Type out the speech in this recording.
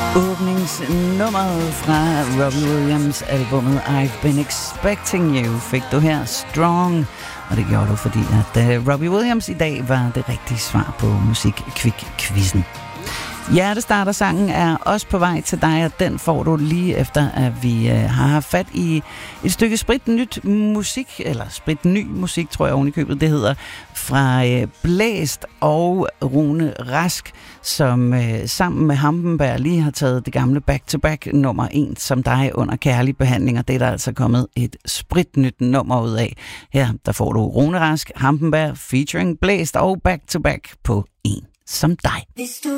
Åbningsnummeret fra Robbie Williams albumet I've Been Expecting You fik du her, Strong, og det gjorde du, fordi at Robbie Williams i dag var det rigtige svar på Musikquiz-quizzen. Hjertestarter sangen er også på vej til dig, og den får du lige efter, at vi har haft fat i et stykke spritnyt musik, eller spritny musik, tror jeg ovenikøbet det hedder, fra Blæst og Rune Rask, som sammen med Hampenberg lige har taget det gamle back-to-back nummer 1 som dig under kærlig behandling, og det er der altså kommet et spritnyt nummer ud af. Her der får du Rune Rask, Hampenberg featuring Blæst og back-to-back på 1 som dig. Hvis du